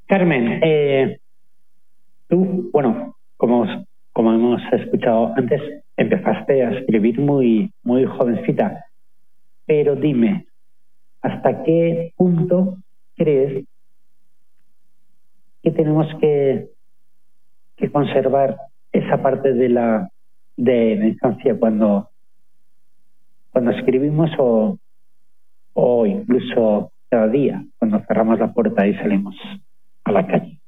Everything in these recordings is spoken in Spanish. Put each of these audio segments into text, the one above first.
Carmen, tú, bueno, como hemos escuchado antes, empezaste a escribir muy jovencita, pero dime, ¿hasta qué punto crees que tenemos que conservar esa parte de la infancia cuando escribimos o incluso cada día cuando cerramos la puerta y salimos a la calle?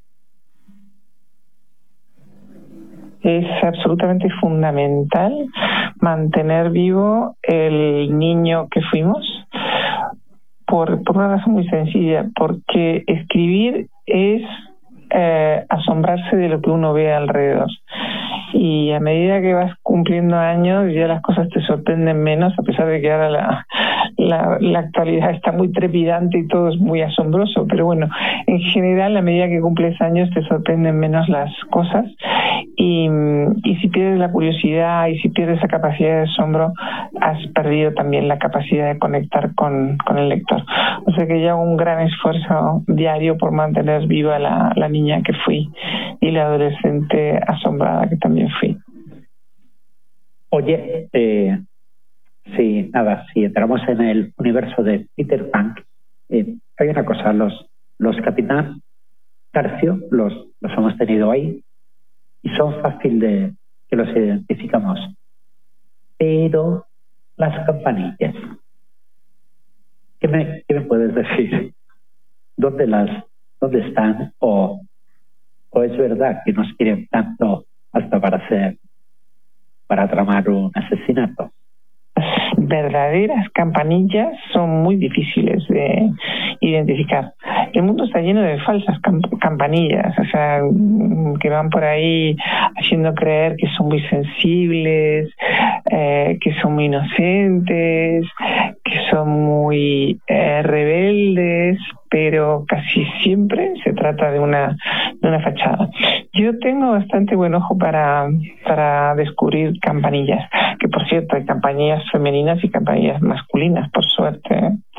Es absolutamente fundamental mantener vivo el niño que fuimos por una razón muy sencilla, porque escribir es asombrarse de lo que uno ve alrededor. Y a medida que vas cumpliendo años, ya las cosas te sorprenden menos, a pesar de que ahora la actualidad está muy trepidante y todo es muy asombroso. Pero bueno, en general, a medida que cumples años, te sorprenden menos las cosas. Y si pierdes la curiosidad y si pierdes esa capacidad de asombro, has perdido también la capacidad de conectar con el lector. O sea que yo hago un gran esfuerzo diario por mantener viva la niña que fui y la adolescente asombrada que también fui. Oye, si entramos en el universo de Peter Pan, hay una cosa, los Capitán Garfio los hemos tenido ahí y son fácil de que los identificamos, pero las campanillas, ¿qué me puedes decir? ¿Dónde están? ¿O es verdad que nos quieren tanto hasta para tramar un asesinato? Las verdaderas campanillas son muy difíciles de identificar. El mundo está lleno de falsas campanillas, o sea, que van por ahí haciendo creer que son muy sensibles, que son muy inocentes, que son muy rebeldes, pero casi siempre se trata de una fachada. Yo tengo bastante buen ojo para descubrir campanillas, que por cierto hay campanillas femeninas y campanillas masculinas, por suerte.